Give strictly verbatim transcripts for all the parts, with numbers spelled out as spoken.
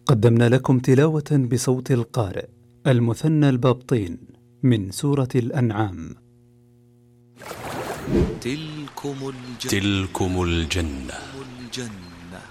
قدمنا لكم تلاوة بصوت القارئ المثنى البابطين من سورة الأنعام. تلكم الجنة, تلكم الجنة. الجنة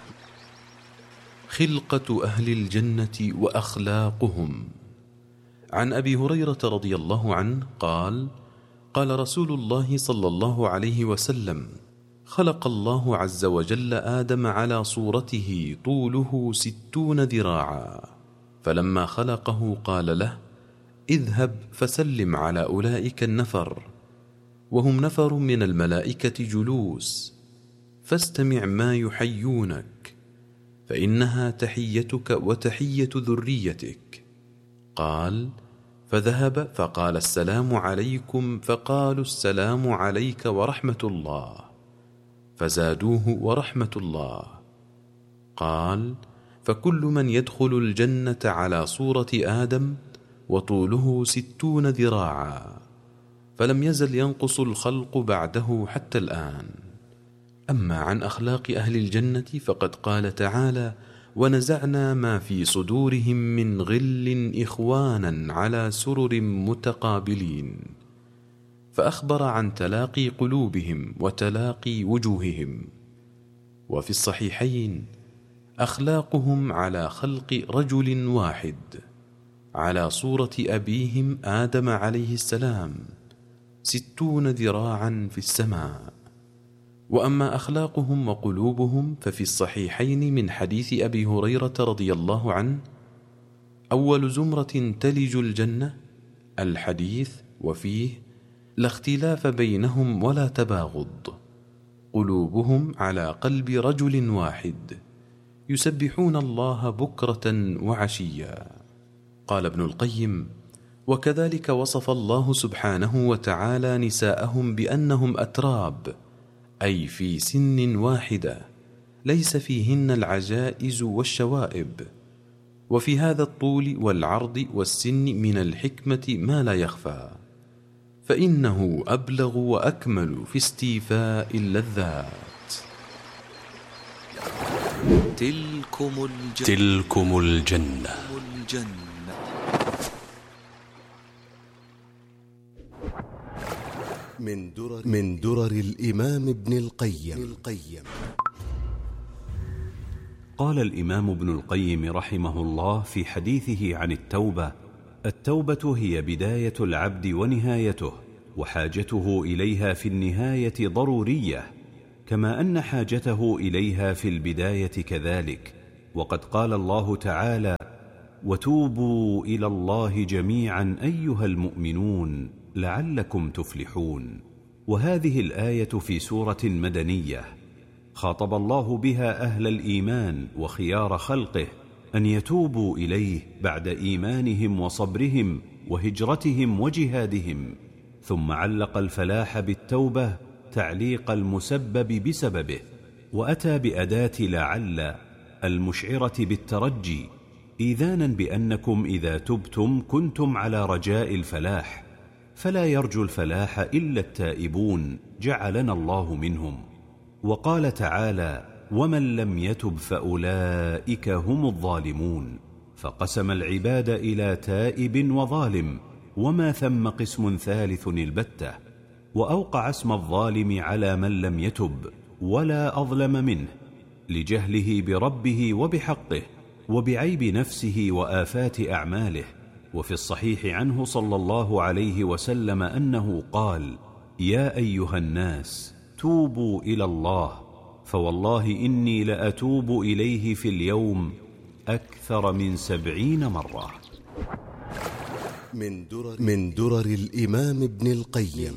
خلقة أهل الجنة وأخلاقهم. عن أبي هريرة رضي الله عنه قال: قال رسول الله صلى الله عليه وسلم: خلق الله عز وجل آدم على صورته طوله ستون ذراعا، فلما خلقه قال له: اذهب فسلم على أولئك النفر، وهم نفر من الملائكة جلوس، فاستمع ما يحيونك، فإنها تحيتك وتحية ذريتك. قال: فذهب فقال: السلام عليكم، فقالوا: السلام عليك ورحمة الله، فزادوه: ورحمة الله. قال: فكل من يدخل الجنة على صورة آدم وطوله ستون ذراعا، فلم يزل ينقص الخلق بعده حتى الآن. أما عن أخلاق أهل الجنة فقد قال تعالى: ونزعنا ما في صدورهم من غل إخوانا على سرر متقابلين، فأخبر عن تلاقي قلوبهم وتلاقي وجوههم. وفي الصحيحين: أخلاقهم على خلق رجل واحد على صورة أبيهم آدم عليه السلام، ستون ذراعا في السماء. وأما أخلاقهم وقلوبهم ففي الصحيحين من حديث أبي هريرة رضي الله عنه: أول زمرة تلج الجنة الحديث، وفيه: لا اختلاف بينهم ولا تباغض، قلوبهم على قلب رجل واحد، يسبحون الله بكرة وعشيا. قال ابن القيم: وكذلك وصف الله سبحانه وتعالى نساءهم بأنهم أتراب، أي في سن واحدة ليس فيهن العجائز والشوائب. وفي هذا الطول والعرض والسن من الحكمة ما لا يخفى، فإنه أبلغ وأكمل في استيفاء اللذات. تلكم الجنة, تلكم الجنة. الجنة من درر, من درر الإمام ابن القيم, القيم قال الإمام ابن القيم رحمه الله في حديثه عن التوبة: التوبة هي بداية العبد ونهايته، وحاجته إليها في النهاية ضرورية، كما أن حاجته إليها في البداية كذلك. وقد قال الله تعالى: وتوبوا إلى الله جميعا أيها المؤمنون لعلكم تفلحون. وهذه الآية في سورة مدنية خاطب الله بها أهل الإيمان وخيار خلقه أن يتوبوا إليه بعد إيمانهم وصبرهم وهجرتهم وجهادهم، ثم علق الفلاح بالتوبة تعليق المسبب بسببه، وأتى بأداة لعل المشعرة بالترجي، إيذانا بأنكم إذا تبتم كنتم على رجاء الفلاح، فلا يرجو الفلاح إلا التائبون جعلنا الله منهم. وقال تعالى: ومن لم يتب فأولئك هم الظالمون، فقسم العباد إلى تائب وظالم، وما ثم قسم ثالث البتة، وأوقع اسم الظالم على من لم يتب ولا أظلم منه، لجهله بربه وبحقه وبعيب نفسه وآفات أعماله. وفي الصحيح عنه صلى الله عليه وسلم أنه قال: يا أيها الناس توبوا إلى الله، فوالله إني لأتوب إليه في اليوم أكثر من سبعين مرة. من درر, من درر الإمام ابن القيم.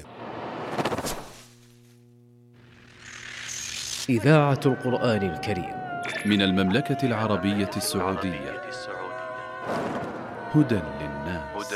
إذاعة القرآن الكريم من المملكة العربية السعودية. هدى للناس.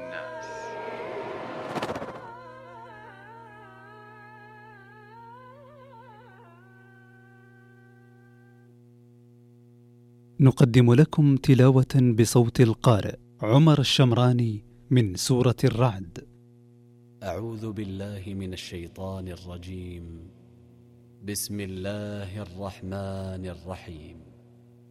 نقدم لكم تلاوة بصوت القارئ عمر الشمراني من سورة الرعد. أعوذ بالله من الشيطان الرجيم. بسم الله الرحمن الرحيم.